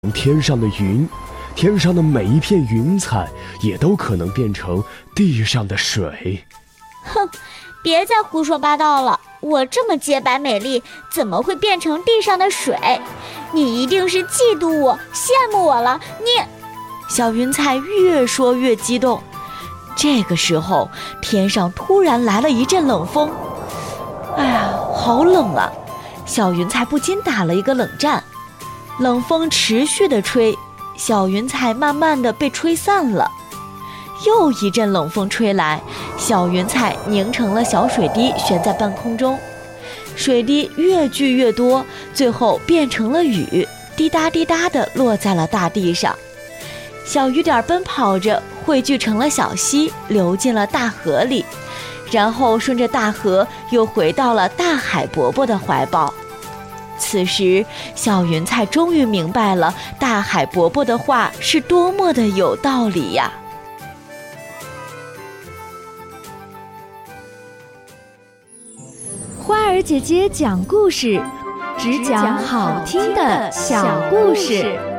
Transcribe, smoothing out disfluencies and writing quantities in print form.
天上的云，天上的每一片云彩也都可能变成地上的水。 哼，别再胡说八道了，我这么洁白美丽，怎么会变成地上的水？你一定是嫉妒我，羡慕我了，你…… 小云彩越说越激动。这个时候，天上突然来了一阵冷风。哎呀，好冷啊！小云彩不禁打了一个冷战。冷风持续地吹，小云彩慢慢地被吹散了。又一阵冷风吹来，小云彩凝成了小水滴，悬在半空中。水滴越聚越多，最后变成了雨，滴答滴答地落在了大地上。小雨点奔跑着，汇聚成了小溪，流进了大河里，然后顺着大河又回到了大海伯伯的怀抱。此时，小云彩终于明白了大海伯伯的话是多么的有道理呀！ 花儿姐姐讲故事，只讲好听的小故事。